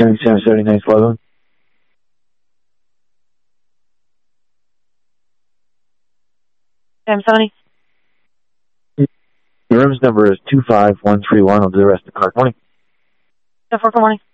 7779 Slugman. Sam 70. The room's number is 25131. I'll do the rest of the car. Morning. 4 good morning.